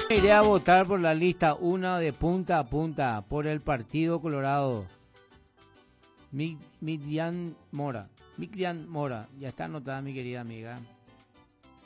Iré a votar por la lista 1 de punta a punta por el Partido Colorado. Miriam Mora. Ya está anotada, mi querida amiga.